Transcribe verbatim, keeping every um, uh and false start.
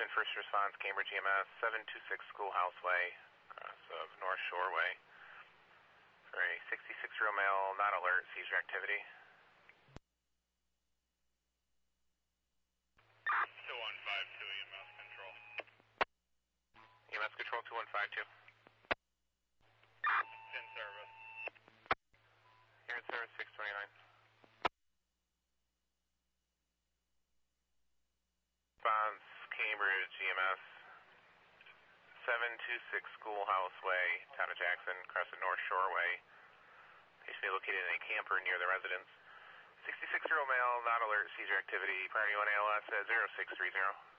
Houston, first response, Cambridge E M S, seven two six Schoolhouse Way, across of North Shore Way. For a sixty-six-year-old male, not alert, seizure activity. two one five two E M S control. E M S control two one five two. In service. Here in service six twenty-nine. Response, Cambridge E M S, seven two six Schoolhouse Way, town of Jackson, across the North Shore Way. Patient located in a camper near the residence. sixty-six-year-old male, not alert, seizure activity. Priority one A L S at zero six three zero.